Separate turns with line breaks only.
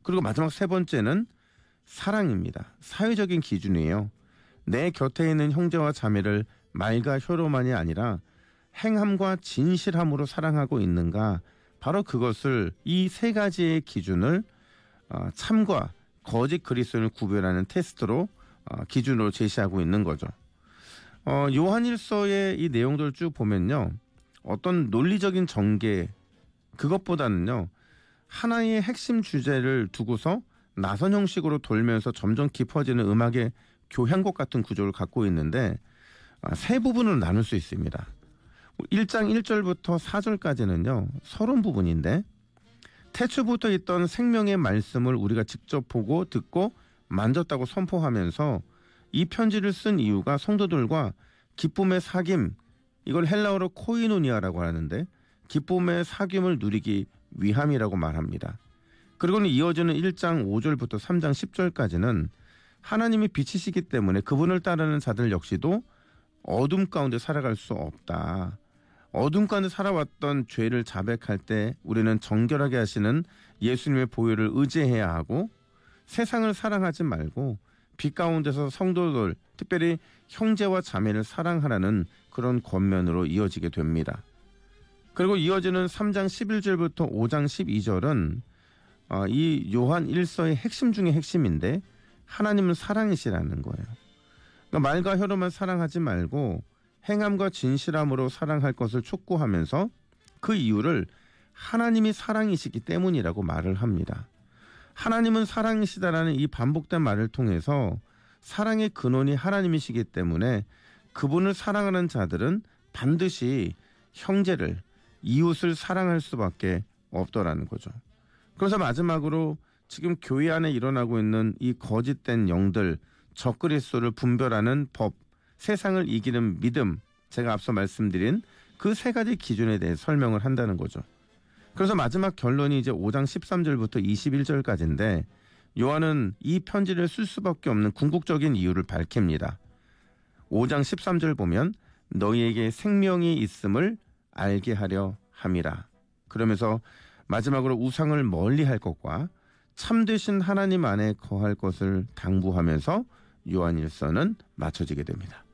그리고 마지막 세 번째는 사랑입니다. 사회적인 기준이에요. 내 곁에 있는 형제와 자매를 말과 혀로만이 아니라 행함과 진실함으로 사랑하고 있는가, 바로 그것을, 이 세 가지의 기준을 참과 거짓 그리스도인을 구별하는 테스트로 기준으로 제시하고 있는 거죠. 요한일서의 이 내용들을 쭉 보면요, 어떤 논리적인 전개, 그것보다는요 하나의 핵심 주제를 두고서 나선 형식으로 돌면서 점점 깊어지는 음악의 교향곡 같은 구조를 갖고 있는데, 세 부분으로 나눌 수 있습니다. 1장 1절부터 4절까지는요 서론 부분인데, 태초부터 있던 생명의 말씀을 우리가 직접 보고 듣고 만졌다고 선포하면서 이 편지를 쓴 이유가 성도들과 기쁨의 사귐, 이걸 헬라어로 코이노니아라고 하는데, 기쁨의 사귐을 누리기 위함이라고 말합니다. 그리고는 이어지는 1장 5절부터 3장 10절까지는 하나님이 빛이시기 때문에 그분을 따르는 자들 역시도 어둠 가운데 살아갈 수 없다. 어둠 가운데 살아왔던 죄를 자백할 때 우리는 정결하게 하시는 예수님의 보혈을 의지해야 하고, 세상을 사랑하지 말고 빛 가운데서 성도들, 특별히 형제와 자매를 사랑하라는 그런 권면으로 이어지게 됩니다. 그리고 이어지는 3장 11절부터 5장 12절은 이 요한 1서의 핵심 중의 핵심인데, 하나님은 사랑이시라는 거예요. 그러니까 말과 혀로만 사랑하지 말고 행함과 진실함으로 사랑할 것을 촉구하면서 그 이유를 하나님이 사랑이시기 때문이라고 말을 합니다. 하나님은 사랑이시다라는 이 반복된 말을 통해서 사랑의 근원이 하나님이시기 때문에 그분을 사랑하는 자들은 반드시 형제를, 이웃을 사랑할 수밖에 없더라는 거죠. 그래서 마지막으로 지금 교회 안에 일어나고 있는 이 거짓된 영들, 적그리스도를 분별하는 법, 세상을 이기는 믿음, 제가 앞서 말씀드린 그 세 가지 기준에 대해 설명을 한다는 거죠. 그래서 마지막 결론이 이제 5장 13절부터 21절까지인데, 요한은 이 편지를 쓸 수밖에 없는 궁극적인 이유를 밝힙니다. 5장 13절 보면 너희에게 생명이 있음을 알게 하려 함이라. 그러면서 마지막으로 우상을 멀리할 것과 참되신 하나님 안에 거할 것을 당부하면서 요한일서는 마쳐지게 됩니다.